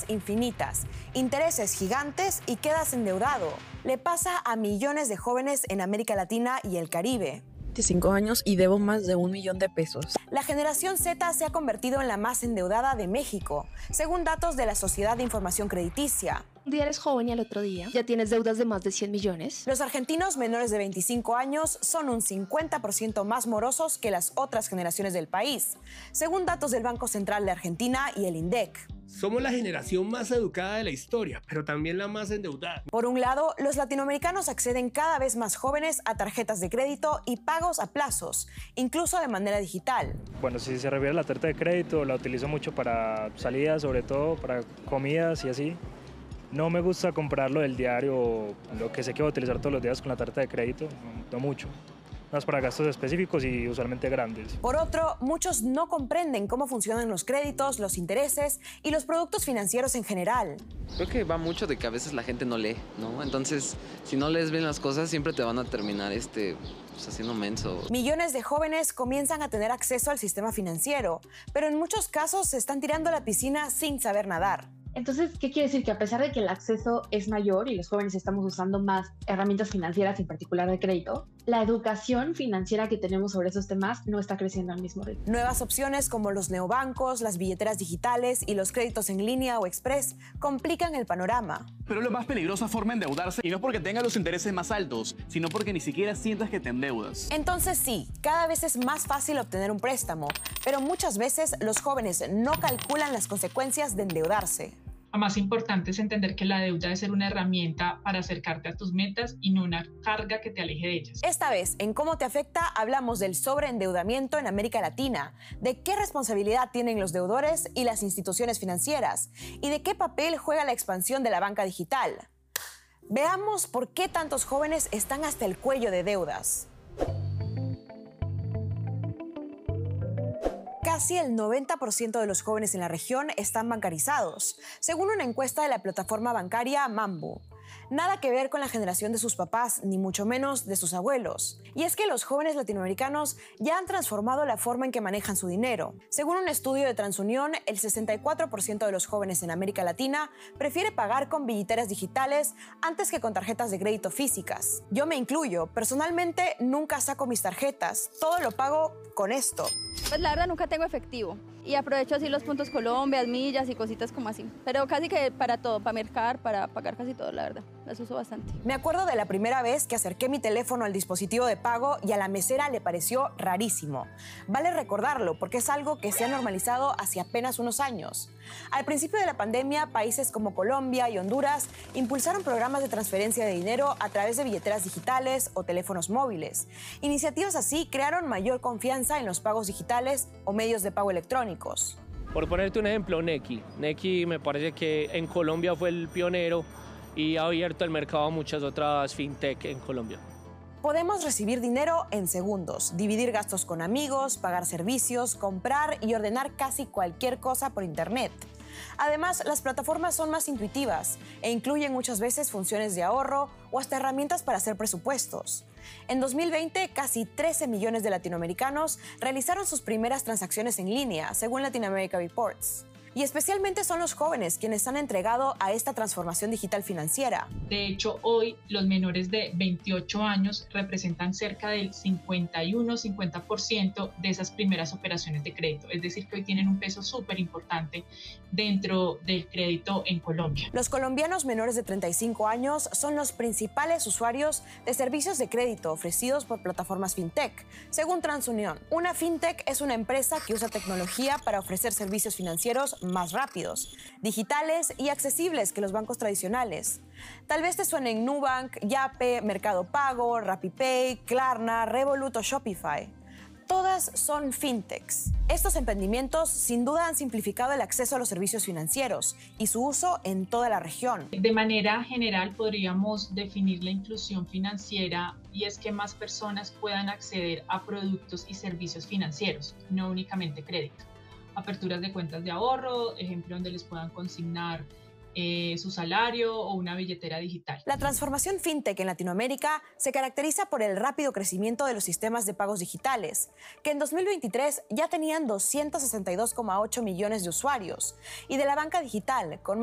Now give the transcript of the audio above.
deudas infinitas, intereses gigantes y quedas endeudado. Le pasa a millones de jóvenes en América Latina y el Caribe. 25 años y debo más de 1 millón de pesos. La generación Z se ha convertido en la más endeudada de México, según datos de la Sociedad de Información Crediticia. Un día eres joven y al otro día ya tienes deudas de más de 100 millones. Los argentinos menores de 25 años son un 50% más morosos que las otras generaciones del país, según datos del Banco Central de Argentina y el INDEC. Somos la generación más educada de la historia, pero también la más endeudada. Por un lado, los latinoamericanos acceden cada vez más jóvenes a tarjetas de crédito y pagos a plazos, incluso de manera digital. Bueno, si se refiere a la tarjeta de crédito, la utilizo mucho para salidas, sobre todo para comidas y así. No me gusta comprarlo del diario, lo que sé que voy a utilizar todos los días con la tarjeta de crédito, no mucho. Más para gastos específicos y usualmente grandes. Por otro, muchos no comprenden cómo funcionan los créditos, los intereses y los productos financieros en general. Creo que va mucho de que a veces la gente no lee, ¿no? Entonces, si no lees bien las cosas, siempre te van a terminar haciendo menso. Millones de jóvenes comienzan a tener acceso al sistema financiero, pero en muchos casos se están tirando a la piscina sin saber nadar. Entonces, ¿qué quiere decir? Que a pesar de que el acceso es mayor y los jóvenes estamos usando más herramientas financieras, en particular de crédito, la educación financiera que tenemos sobre esos temas no está creciendo al mismo ritmo. Nuevas opciones como los neobancos, las billeteras digitales y los créditos en línea o express complican el panorama. Pero es la más peligrosa forma de endeudarse, y no porque tenga los intereses más altos, sino porque ni siquiera sientas que te endeudas. Entonces sí, cada vez es más fácil obtener un préstamo, pero muchas veces los jóvenes no calculan las consecuencias de endeudarse. Lo más importante es entender que la deuda debe ser una herramienta para acercarte a tus metas y no una carga que te aleje de ellas. Esta vez, en Cómo te afecta, hablamos del sobreendeudamiento en América Latina, de qué responsabilidad tienen los deudores y las instituciones financieras, y de qué papel juega la expansión de la banca digital. Veamos por qué tantos jóvenes están hasta el cuello de deudas. Casi el 90% de los jóvenes en la región están bancarizados, según una encuesta de la plataforma bancaria Mambu. Nada que ver con la generación de sus papás, ni mucho menos de sus abuelos. Y es que los jóvenes latinoamericanos ya han transformado la forma en que manejan su dinero. Según un estudio de TransUnión, el 64% de los jóvenes en América Latina prefiere pagar con billeteras digitales antes que con tarjetas de crédito físicas. Yo me incluyo. Personalmente, nunca saco mis tarjetas. Todo lo pago con esto. Pues la verdad nunca tengo efectivo y aprovecho así los puntos Colombia, millas y cositas como así. Pero casi que para todo, para mercar, para pagar casi todo, la verdad. Las uso bastante. Me acuerdo de la primera vez que acerqué mi teléfono al dispositivo de pago y a la mesera le pareció rarísimo. Vale recordarlo porque es algo que se ha normalizado hace apenas unos años. Al principio de la pandemia, países como Colombia y Honduras impulsaron programas de transferencia de dinero a través de billeteras digitales o teléfonos móviles. Iniciativas así crearon mayor confianza en los pagos digitales o medios de pago electrónicos. Por ponerte un ejemplo, Nequi. Nequi me parece que en Colombia fue el pionero y ha abierto el mercado a muchas otras fintech en Colombia. Podemos recibir dinero en segundos, dividir gastos con amigos, pagar servicios, comprar y ordenar casi cualquier cosa por internet. Además, las plataformas son más intuitivas e incluyen muchas veces funciones de ahorro o hasta herramientas para hacer presupuestos. En 2020, casi 13 millones de latinoamericanos realizaron sus primeras transacciones en línea, según Latin America Reports. Y especialmente son los jóvenes quienes han entregado a esta transformación digital financiera. De hecho, hoy los menores de 28 años representan cerca del 51-50% de esas primeras operaciones de crédito. Es decir, que hoy tienen un peso súper importante dentro del crédito en Colombia. Los colombianos menores de 35 años son los principales usuarios de servicios de crédito ofrecidos por plataformas fintech, según TransUnión. Una fintech es una empresa que usa tecnología para ofrecer servicios financieros más rápidos, digitales y accesibles que los bancos tradicionales. Tal vez te suenen Nubank, Yape, Mercado Pago, RappiPay, Klarna, Revolut o Shopify. Todas son fintechs. Estos emprendimientos sin duda han simplificado el acceso a los servicios financieros y su uso en toda la región. De manera general podríamos definir la inclusión financiera y es que más personas puedan acceder a productos y servicios financieros, no únicamente crédito. Aperturas de cuentas de ahorro, ejemplo donde les puedan consignar su salario o una billetera digital. La transformación fintech en Latinoamérica se caracteriza por el rápido crecimiento de los sistemas de pagos digitales, que en 2023 ya tenían 262,8 millones de usuarios, y de la banca digital, con